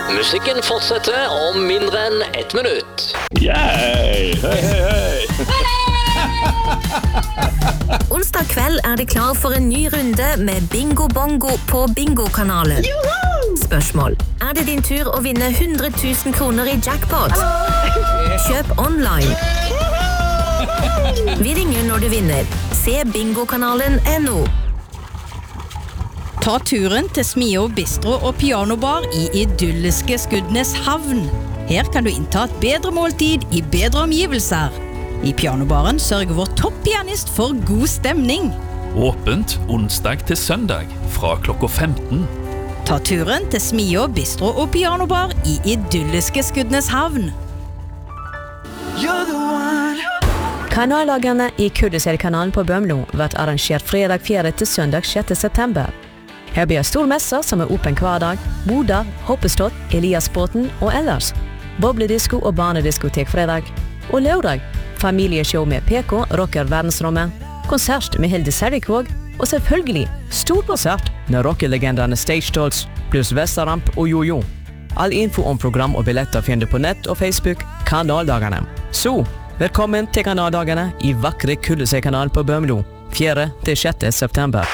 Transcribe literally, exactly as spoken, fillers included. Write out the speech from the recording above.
Musikken fortsetter om mindre enn ett minutt. Yay! Hei, hei, hei! Onsdag kveld er det klar for en ny runde med Bingo Bongo på Bingo-kanalen. Spørsmål. Er det din tur å vinne hundre tusen kroner i jackpot? Kjøp online. Vi ringer når du vinner. Se bingokanalen punktum no. Ta turen til Smio Bistro og Pianobar i idylliske Skudenes havn. Her kan du innta et bedre måltid i bedre omgivelser. I Pianobaren sørger vår topppianist for god stemning. Åpent onsdag til søndag fra klokka femten. Ta turen til Smio Bistro og Pianobar i idylliske Skudenes havn. Kanallagene i Kurdiserkanalen på Bømlo vært arrangert fredag fjerde til søndag sjette september. Her blir stormesser som er åpen hver dag, boder, hoppestått, Eliasbåten og ellers. Bobledisko og barnediskotek fredag. Og lørdag, familieshow med P K, rocker verdensrommet, konsert med Hilde Servikvåg, og selvfølgelig stor konsert med rockerlegenderne Stage Dolls, pluss Vestaramp og Jojo. All info om program og billetter finner du på nett og Facebook Kanaldagene. Så, velkommen til Kanaldagene i vakre Kurdiserkanalen på Bømlo, fjerde til sjette september.